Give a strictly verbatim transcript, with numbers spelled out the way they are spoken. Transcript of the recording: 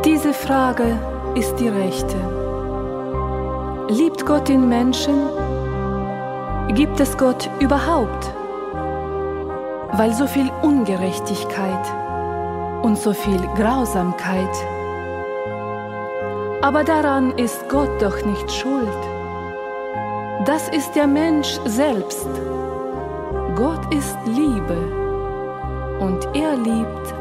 Diese Frage ist die rechte. Liebt Gott den Menschen? Gibt es Gott überhaupt? Weil so viel Ungerechtigkeit und so viel Grausamkeit. Aber daran ist Gott doch nicht schuld. Das ist der Mensch selbst. Gott ist Liebe und er liebt